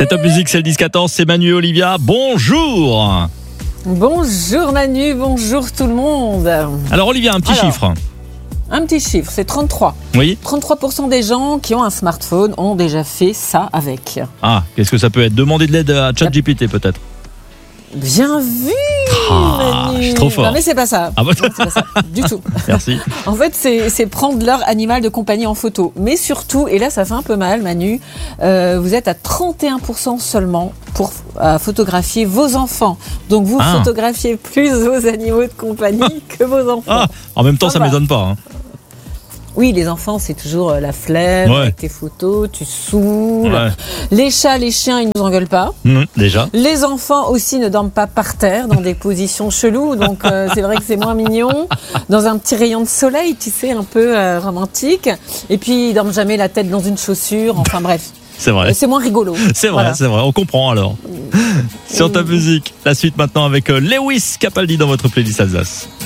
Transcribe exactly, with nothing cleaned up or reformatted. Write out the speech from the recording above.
C'est Top Musique, c'est le dix quatorze, c'est Manu et Olivia. Bonjour. Bonjour Manu, bonjour tout le monde. Alors Olivia, un petit Alors, chiffre. Un petit chiffre, c'est trente-trois. Oui. trente-trois pour cent des gens qui ont un smartphone ont déjà fait ça avec. Ah, qu'est-ce que ça peut être? Demander de l'aide à ChatGPT peut-être. Bien vu Ah, Manu. je suis trop fort. Non mais c'est pas ça. Ah bah Non, c'est pas ça du tout. Merci. En fait, c'est, c'est prendre leur animal de compagnie en photo. Mais surtout, et là ça fait un peu mal Manu, euh, vous êtes à trente et un pour cent seulement pour euh, photographier vos enfants. Donc vous Ah. photographiez plus vos animaux de compagnie que vos enfants. Ah, en même temps, ça Ah bah. m'étonne pas. Hein. Oui, les enfants, c'est toujours euh, la flemme, Ouais. avec tes photos, tu saoules. Ouais. Les chats, les chiens, ils nous engueulent pas. Mmh, déjà. Les enfants aussi ne dorment pas par terre dans des positions cheloues, donc euh, c'est vrai que c'est moins mignon. Dans un petit rayon de soleil, tu sais, un peu euh, romantique. Et puis ils dorment jamais la tête dans une chaussure. Enfin bref, C'est vrai. c'est moins rigolo. C'est vrai, Voilà. c'est vrai. On comprend alors. Sur Top Musique, la suite maintenant avec euh, Lewis Capaldi dans votre playlist Alsace.